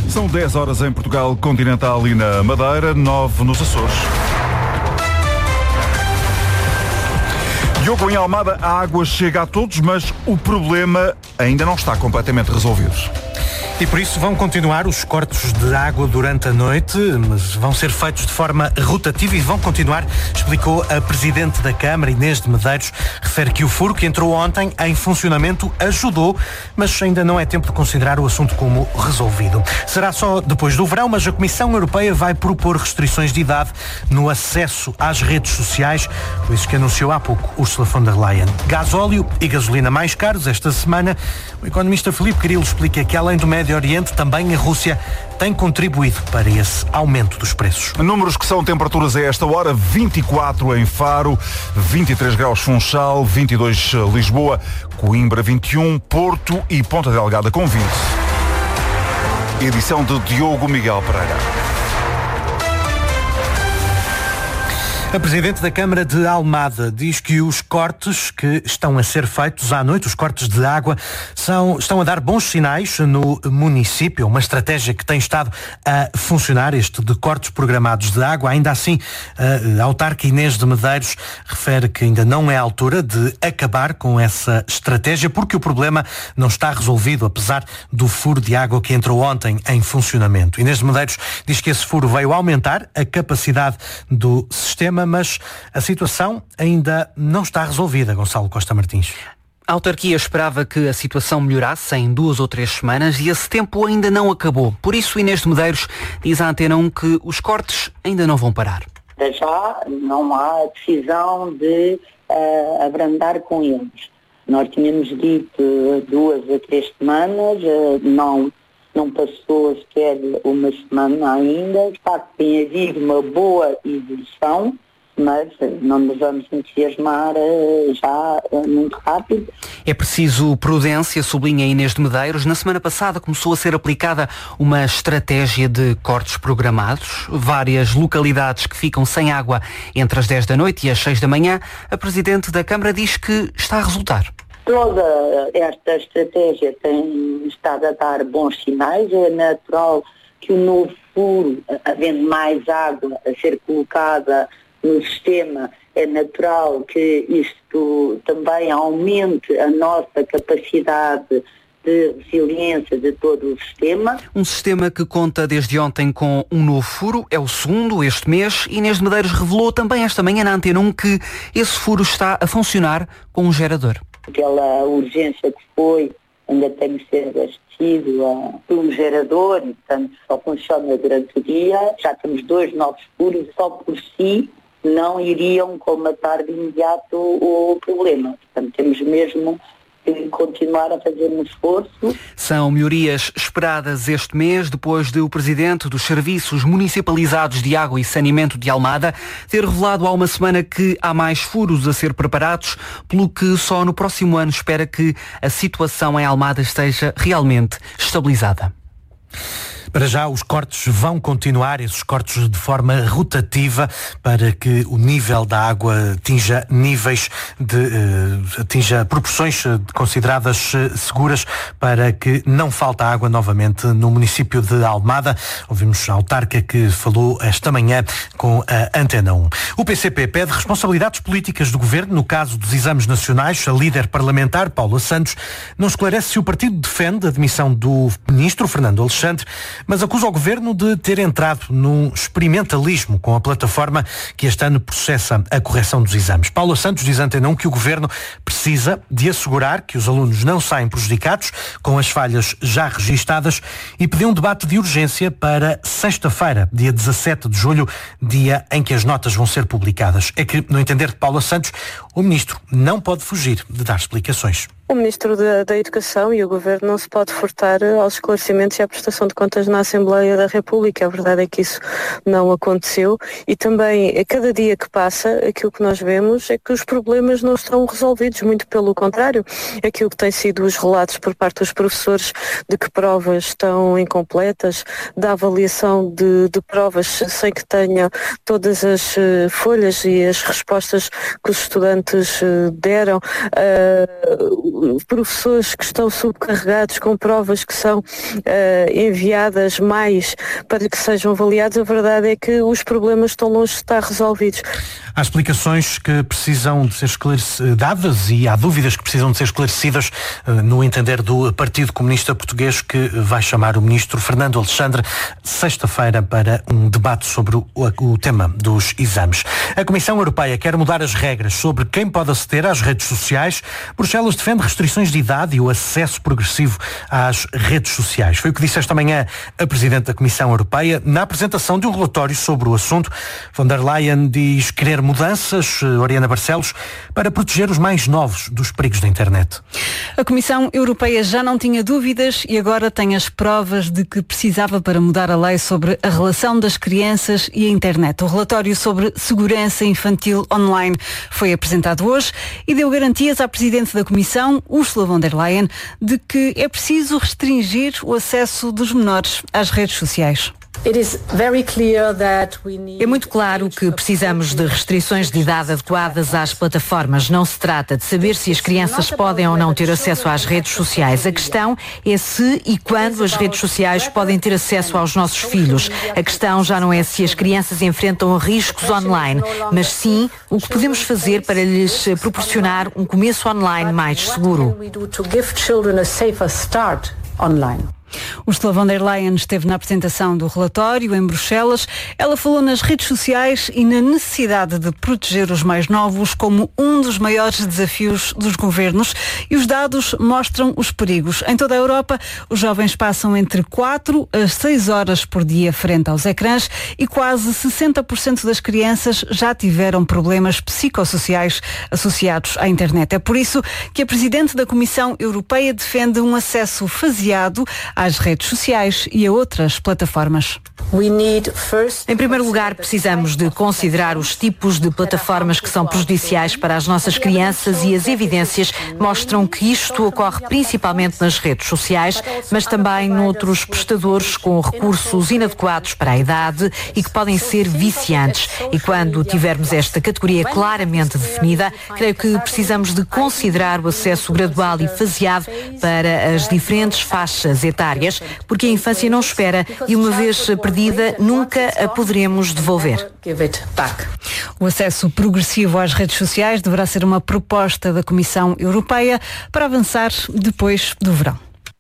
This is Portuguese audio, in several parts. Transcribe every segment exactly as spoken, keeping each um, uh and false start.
São dez horas em Portugal continental e na Madeira, nove nos Açores. Diogo, em Almada, a água chega a todos, mas o problema ainda não está completamente resolvido. E por isso vão continuar os cortes de água durante a noite, mas vão ser feitos de forma rotativa e vão continuar, explicou a Presidente da Câmara, Inês de Medeiros. Refere que o furo que entrou ontem em funcionamento ajudou, mas ainda não é tempo de considerar o assunto como resolvido. Será só depois do verão, mas a Comissão Europeia vai propor restrições de idade no acesso às redes sociais, por isso que anunciou há pouco Ursula von der Leyen. Gasóleo e gasolina mais caros esta semana. O economista Filipe Grilo explica que, além do Médio Oriente, também a Rússia tem contribuído para esse aumento dos preços. Números que são temperaturas a esta hora: vinte e quatro em Faro, vinte e três graus Funchal, vinte e dois Lisboa, Coimbra vinte e um, Porto e Ponta Delgada com vinte. Edição de Diogo Miguel Pereira. A Presidente da Câmara de Almada diz que os cortes que estão a ser feitos à noite, os cortes de água, são, estão a dar bons sinais no município. Uma estratégia que tem estado a funcionar, este de cortes programados de água. Ainda assim, a autarca Inês de Medeiros refere que ainda não é a altura de acabar com essa estratégia, porque o problema não está resolvido, apesar do furo de água que entrou ontem em funcionamento. Inês de Medeiros diz que esse furo veio aumentar a capacidade do sistema, mas a situação ainda não está resolvida, Gonçalo Costa Martins. A autarquia esperava que a situação melhorasse em duas ou três semanas e esse tempo ainda não acabou. Por isso, Inês de Medeiros diz à Antena um que os cortes ainda não vão parar. Já não há decisão de uh, abrandar com eles. Nós tínhamos dito duas a três semanas, uh, não, não passou sequer uma semana ainda. De facto, tem havido uma boa evolução, mas não nos vamos entusiasmar já muito rápido. É preciso prudência, sublinha Inês de Medeiros. Na semana passada começou a ser aplicada uma estratégia de cortes programados. Várias localidades que ficam sem água entre as dez da noite e as seis da manhã. A Presidente da Câmara diz que está a resultar. Toda esta estratégia tem estado a dar bons sinais. É natural que o novo furo, havendo mais água a ser colocada no sistema, é natural que isto também aumente a nossa capacidade de resiliência de todo o sistema. Um sistema que conta desde ontem com um novo furo, é o segundo este mês. Inês de Medeiros revelou também esta manhã na Antena um que esse furo está a funcionar com um gerador. Aquela urgência que foi, ainda tem que ser abastecido a um gerador e, portanto, só funciona durante o dia. Já temos dois novos furos, só por si não iriam colmatar de imediato o problema. Portanto, temos mesmo que continuar a fazer um esforço. São melhorias esperadas este mês, depois de o Presidente dos Serviços Municipalizados de Água e Saneamento de Almada ter revelado há uma semana que há mais furos a ser preparados, pelo que só no próximo ano espera que a situação em Almada esteja realmente estabilizada. Para já, os cortes vão continuar, esses cortes de forma rotativa, para que o nível da água atinja níveis de, uh, atinja proporções consideradas uh, seguras, para que não falte água novamente no município de Almada. Ouvimos a autarca que falou esta manhã com a Antena um. O P C P pede responsabilidades políticas do governo no caso dos exames nacionais. A líder parlamentar, Paula Santos, não esclarece se o partido defende a demissão do ministro Fernando Alexandre, mas acusa o governo de ter entrado num experimentalismo com a plataforma que este ano processa a correção dos exames. Paula Santos diz à Antena um que o governo precisa de assegurar que os alunos não saem prejudicados com as falhas já registadas e pediu um debate de urgência para sexta-feira, dia dezassete de julho, dia em que as notas vão ser publicadas. É que, no entender de Paula Santos, o ministro não pode fugir de dar explicações. O Ministro da, da Educação e o Governo não se pode furtar aos esclarecimentos e à prestação de contas na Assembleia da República. A verdade é que isso não aconteceu e também, a cada dia que passa, aquilo que nós vemos é que os problemas não estão resolvidos, muito pelo contrário. Aquilo que tem sido os relatos por parte dos professores de que provas estão incompletas, da avaliação de, de provas sem que tenha todas as uh, folhas e as respostas que os estudantes uh, deram, uh, professores que estão subcarregados com provas que são uh, enviadas mais para que sejam avaliados, a verdade é que os problemas estão longe de estar resolvidos. Há explicações que precisam de ser dadas e há dúvidas que precisam de ser esclarecidas no entender do Partido Comunista Português, que vai chamar o ministro Fernando Alexandre sexta-feira para um debate sobre o, o tema dos exames. A Comissão Europeia quer mudar as regras sobre quem pode aceder às redes sociais. Bruxelas defende restrições de idade e o acesso progressivo às redes sociais. Foi o que disse esta manhã a Presidente da Comissão Europeia na apresentação de um relatório sobre o assunto. Von der Leyen diz querer mudanças, Oriana Barcelos, para proteger os mais novos dos perigos da internet. A Comissão Europeia já não tinha dúvidas e agora tem as provas de que precisava para mudar a lei sobre a relação das crianças e a internet. O relatório sobre segurança infantil online foi apresentado hoje e deu garantias à Presidente da Comissão, Ursula von der Leyen, de que é preciso restringir o acesso dos menores às redes sociais. É muito claro que precisamos de restrições de idade adequadas às plataformas. Não se trata de saber se as crianças podem ou não ter acesso às redes sociais. A questão é se e quando as redes sociais podem ter acesso aos nossos filhos. A questão já não é se as crianças enfrentam riscos online, mas sim o que podemos fazer para lhes proporcionar um começo online mais seguro. Ursula von der Leyen esteve na apresentação do relatório em Bruxelas. Ela falou nas redes sociais e na necessidade de proteger os mais novos como um dos maiores desafios dos governos, e os dados mostram os perigos. Em toda a Europa, os jovens passam entre quatro a seis horas por dia frente aos ecrãs e quase sessenta por cento das crianças já tiveram problemas psicossociais associados à internet. É por isso que a Presidente da Comissão Europeia defende um acesso faseado às redes sociais e a outras plataformas. Em primeiro lugar, precisamos de considerar os tipos de plataformas que são prejudiciais para as nossas crianças, e as evidências mostram que isto ocorre principalmente nas redes sociais, mas também noutros prestadores com recursos inadequados para a idade e que podem ser viciantes. E quando tivermos esta categoria claramente definida, creio que precisamos de considerar o acesso gradual e faseado para as diferentes faixas etárias, porque a infância não espera e, uma vez perdida, nunca a poderemos devolver. O acesso progressivo às redes sociais deverá ser uma proposta da Comissão Europeia para avançar depois do verão.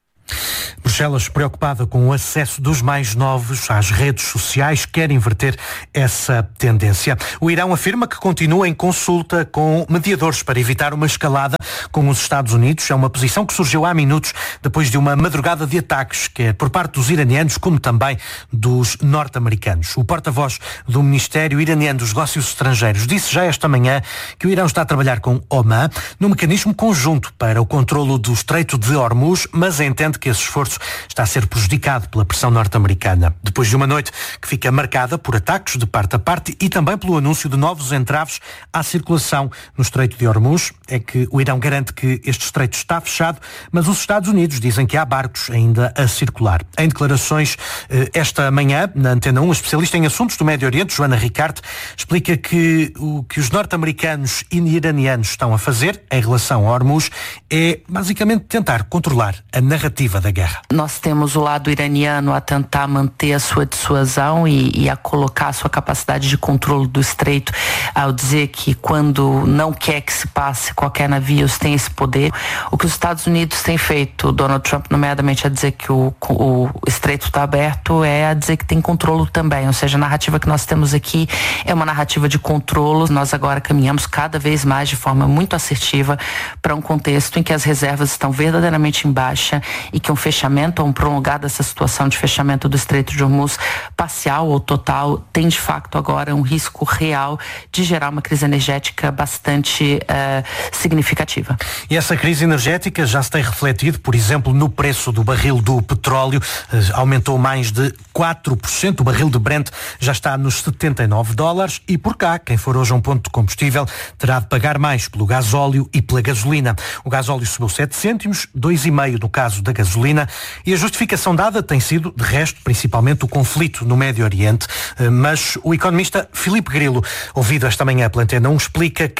Bruxelas, preocupada com o acesso dos mais novos às redes sociais, quer inverter essa tendência. O Irão afirma que continua em consulta com mediadores para evitar uma escalada com os Estados Unidos. É uma posição que surgiu há minutos depois de uma madrugada de ataques, quer por parte dos iranianos como também dos norte-americanos. O porta-voz do Ministério Iraniano dos Negócios Estrangeiros disse já esta manhã que o Irão está a trabalhar com Oman num mecanismo conjunto para o controlo do Estreito de Hormuz, mas entende que esse esforço está a ser prejudicado pela pressão norte-americana. Depois de uma noite que fica marcada por ataques de parte a parte e também pelo anúncio de novos entraves à circulação no Estreito de Hormuz, é que o Irão garante que este estreito está fechado, mas os Estados Unidos dizem que há barcos ainda a circular. Em declarações esta manhã, na Antena um, a especialista em assuntos do Médio Oriente, Joana Ricarte, explica que o que os norte-americanos e iranianos estão a fazer em relação a Hormuz é basicamente tentar controlar a narrativa da guerra. Nós temos o lado iraniano a tentar manter a sua dissuasão e, e a colocar a sua capacidade de controle do estreito, ao dizer que quando não quer que se passe qualquer navio tem esse poder. O que os Estados Unidos têm feito, Donald Trump nomeadamente a dizer que o, o estreito está aberto, é a dizer que tem controle também, ou seja, a narrativa que nós temos aqui é uma narrativa de controle. Nós agora caminhamos cada vez mais de forma muito assertiva para um contexto em que as reservas estão verdadeiramente em baixa e que um fechamento ou um prolongado dessa situação de fechamento do Estreito de Hormuz, parcial ou total, tem de facto agora um risco real de gerar uma crise energética bastante uh, significativa. E essa crise energética já se tem refletido, por exemplo, no preço do barril do petróleo. Uh, aumentou mais de quatro por cento. O barril de Brent já está nos setenta e nove dólares e por cá, quem for hoje a um ponto de combustível terá de pagar mais pelo gasóleo e pela gasolina. O gasóleo subiu sete cêntimos, dois vírgula cinco no caso da gasolina, e a justificação dada tem sido, de resto, principalmente o conflito no Médio Oriente. Mas o economista Filipe Grilo, ouvido esta manhã pela Antena um, explica que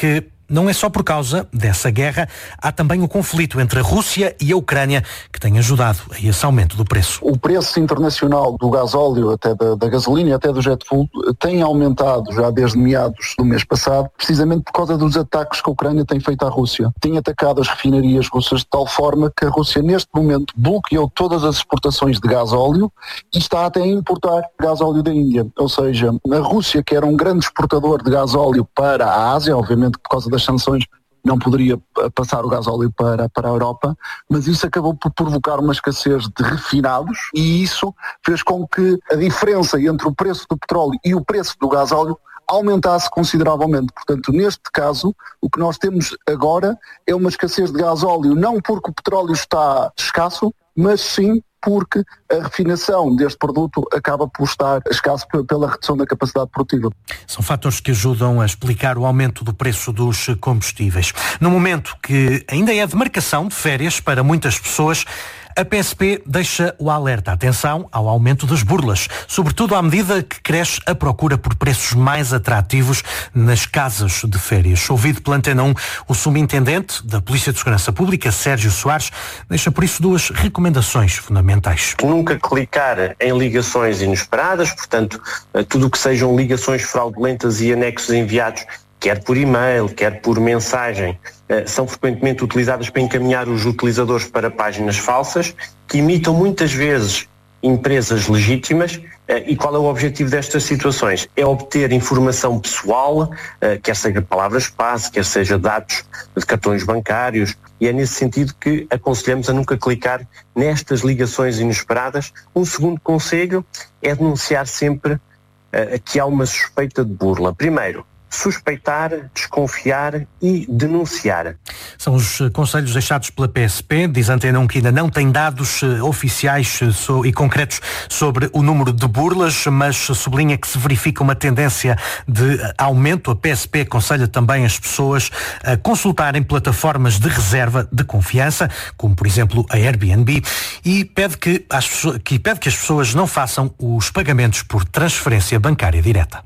não é só por causa dessa guerra, há também o conflito entre a Rússia e a Ucrânia que tem ajudado a esse aumento do preço. O preço internacional do gasóleo, até da, da gasolina e até do jet fuel, tem aumentado já desde meados do mês passado, precisamente por causa dos ataques que a Ucrânia tem feito à Rússia. Tem atacado as refinarias russas de tal forma que a Rússia neste momento bloqueou todas as exportações de gasóleo e está até a importar gasóleo da Índia. Ou seja, a Rússia, que era um grande exportador de gasóleo para a Ásia, obviamente por causa das sanções não poderia passar o gasóleo para, para a Europa, mas isso acabou por provocar uma escassez de refinados e isso fez com que a diferença entre o preço do petróleo e o preço do gasóleo aumentasse consideravelmente. Portanto, neste caso, o que nós temos agora é uma escassez de gasóleo, não porque o petróleo está escasso, mas sim porque a refinação deste produto acaba por estar escasso pela redução da capacidade produtiva. São fatores que ajudam a explicar o aumento do preço dos combustíveis. No momento que ainda é de marcação de férias para muitas pessoas, a P S P deixa o alerta. Atenção ao aumento das burlas, sobretudo à medida que cresce a procura por preços mais atrativos nas casas de férias. Ouvido pela Antena um, o subintendente da Polícia de Segurança Pública, Sérgio Soares, deixa por isso duas recomendações fundamentais. Nunca clicar em ligações inesperadas, portanto, tudo o que sejam ligações fraudulentas e anexos enviados, quer por e-mail, quer por mensagem, são frequentemente utilizadas para encaminhar os utilizadores para páginas falsas, que imitam muitas vezes empresas legítimas. E qual é o objetivo destas situações? É obter informação pessoal, quer seja palavras-passe, quer seja dados de cartões bancários, e é nesse sentido que aconselhamos a nunca clicar nestas ligações inesperadas. Um segundo conselho é denunciar sempre que há uma suspeita de burla. Primeiro, suspeitar, desconfiar e denunciar. São os conselhos deixados pela P S P. Diz a Antena um que ainda não tem dados oficiais e concretos sobre o número de burlas, mas sublinha que se verifica uma tendência de aumento. A P S P aconselha também as pessoas a consultarem plataformas de reserva de confiança, como por exemplo a Airbnb, e pede que as, que pede que as pessoas não façam os pagamentos por transferência bancária direta.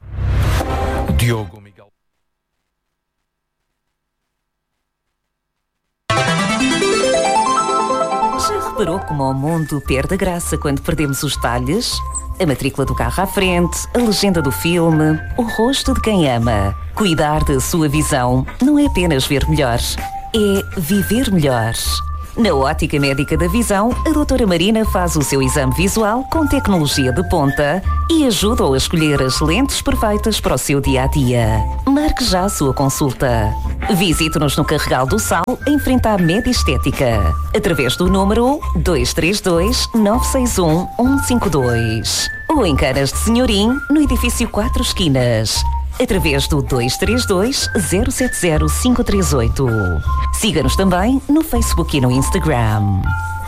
Diogo Miguel. Já reparou como o mundo perde a graça quando perdemos os detalhes? A matrícula do carro à frente, a legenda do filme, o rosto de quem ama. Cuidar da sua visão não é apenas ver melhor, é viver melhor. Na Ótica Médica da Visão, a doutora Marina faz o seu exame visual com tecnologia de ponta e ajuda-o a escolher as lentes perfeitas para o seu dia-a-dia. Marque já a sua consulta. Visite-nos no Carregal do Sal, em frente à Média Estética, através do número dois três dois, nove seis um, um cinco dois. Ou em Canas de Senhorim, no edifício Quatro Esquinas, através do dois três dois, zero sete zero, cinco três oito. Siga-nos também no Facebook e no Instagram.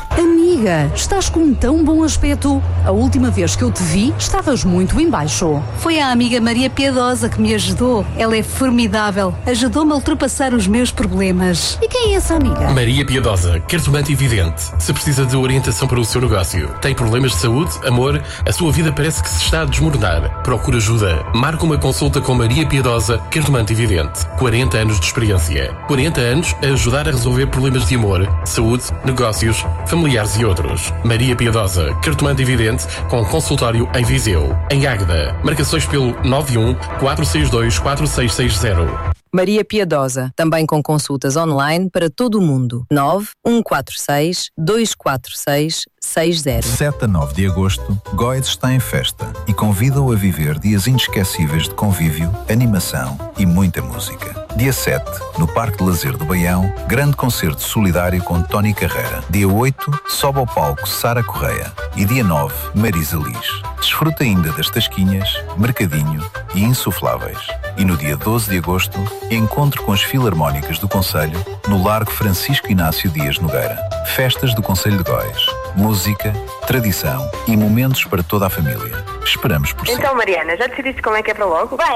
Amiga, estás com um tão bom aspecto. A última vez que eu te vi, estavas muito em baixo. Foi a amiga Maria Piedosa que me ajudou. Ela é formidável. Ajudou-me a ultrapassar os meus problemas. E quem é essa amiga? Maria Piedosa, cartomante e vidente. Se precisa de orientação para o seu negócio, tem problemas de saúde, amor, a sua vida parece que se está a desmoronar. Procura ajuda. Marca uma consulta com Maria Piedosa, cartomante e vidente. quarenta anos de experiência. quarenta anos a ajudar a resolver problemas de amor, saúde, negócios, familiares e outros. Maria Piedosa, cartomante e vidente, com consultório em Viseu. Em Águeda, marcações pelo nove um, quatro seis dois, quatro seis seis zero. Maria Piedosa, também com consultas online para todo o mundo. nove um quatro seis, dois quatro seis, seis zero. sete a nove de agosto, Góis está em festa e convida-o a viver dias inesquecíveis de convívio, animação e muita música. Dia sete, no Parque de Lazer do Baião, grande concerto solidário com Tony Carreira. Dia oito, sobe ao palco Sara Correia. E dia nove, Marisa Liz. Desfruta ainda das tasquinhas, mercadinho e insufláveis. E no dia doze de agosto, encontro com as Filarmónicas do Concelho no Largo Francisco Inácio Dias Nogueira. Festas do Concelho de Góis. Música, tradição e momentos para toda a família. Esperamos por si. Então, Mariana, já decidiste como é que é para logo? Bem,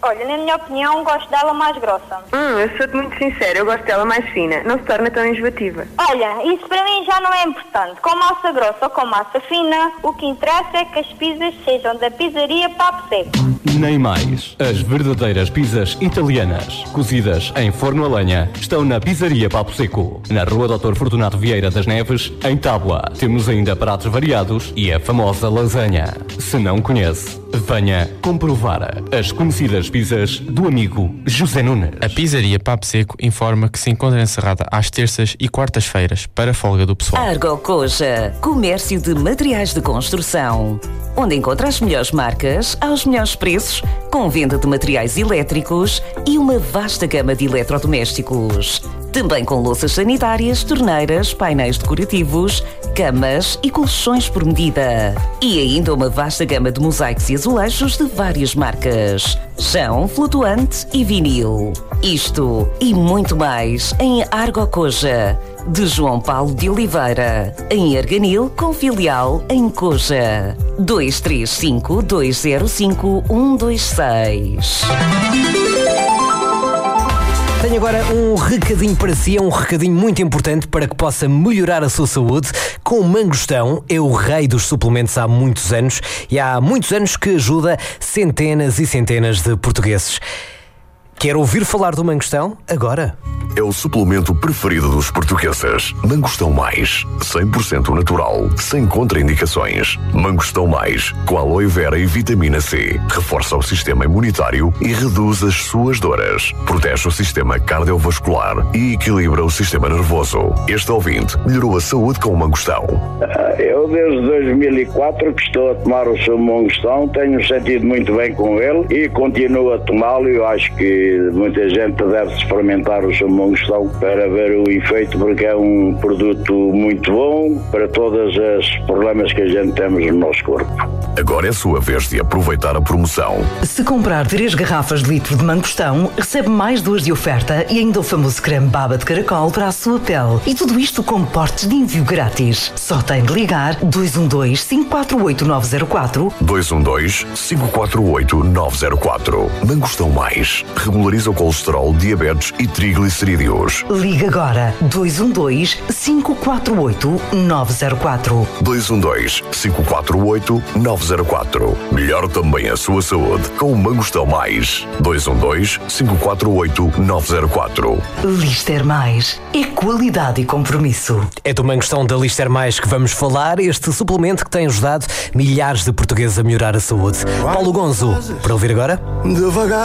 Olha, na minha opinião, gosto dela mais grossa. Hum, eu sou-te muito sincera, eu gosto dela mais fina. Não se torna tão enjoativa. Olha, isso para mim já não é importante. Com massa grossa ou com massa fina, o que interessa é que as pizzas sejam da pizzaria Papo Seco. Nem mais. As verdadeiras pizzas italianas, cozidas em forno a lenha, estão na Pizzaria Papo Seco, na Rua doutor Fortunato Vieira das Neves, em Tábua. Temos ainda pratos variados e a famosa lasanha. Se não conhece, venha comprovar as conhecidas pizzas do amigo José Nunes. A Pizzaria Papo Seco informa que se encontra encerrada às terças e quartas-feiras para a folga do pessoal. Argocoja, comércio de materiais de construção, onde encontra as melhores marcas aos melhores preços, com venda de materiais elétricos e uma vasta gama de eletrodomésticos. Também com louças sanitárias, torneiras, painéis decorativos, camas e colchões por medida. E ainda uma vasta gama de mosaicos e azulejos de várias marcas. Chão, flutuante e vinil. Isto e muito mais em Argocoja, de João Paulo de Oliveira, em Arganil, com filial em Coja. dois três cinco, dois zero cinco, um dois seis. Tenho agora um recadinho para si, é um recadinho muito importante para que possa melhorar a sua saúde. Com o Mangostão, é o rei dos suplementos há muitos anos e há muitos anos que ajuda centenas e centenas de portugueses. Quer ouvir falar do Mangostão? Agora. É o suplemento preferido dos portugueses. Mangostão Mais, cem por cento natural, sem contraindicações. Mangostão Mais, com aloe vera e vitamina C. Reforça o sistema imunitário e reduz as suas dores. Protege o sistema cardiovascular e equilibra o sistema nervoso. Este ouvinte melhorou a saúde com o Mangostão. Eu desde dois mil e quatro que estou a tomar o seu Mangostão, tenho sentido muito bem com ele e continuo a tomá-lo. Eu acho que muita gente deve experimentar o seu Mangostão para ver o efeito, porque é um produto muito bom para todos os problemas que a gente temos no nosso corpo. Agora é a sua vez de aproveitar a promoção. Se comprar três garrafas de litro de Mangostão, recebe mais duas de oferta e ainda o famoso creme baba de caracol para a sua pele. E tudo isto com portes de envio grátis. Só tem de ligar dois um dois, cinco quatro oito, nove zero quatro dois um dois, cinco quatro oito, nove zero quatro. Mangostão Mais. Regulariza o colesterol, diabetes e triglicerídeos. Liga agora dois um dois, cinco quatro oito, nove zero quatro dois um dois, cinco quatro oito, nove zero quatro. Melhor também a sua saúde com o Mangostão Mais. dois um dois, cinco quatro oito, nove zero quatro. Lister Mais é qualidade e compromisso. É do Mangostão da Lister Mais que vamos falar, este suplemento que tem ajudado milhares de portugueses a melhorar a saúde. Paulo Gonzo, para ouvir agora? Devagar.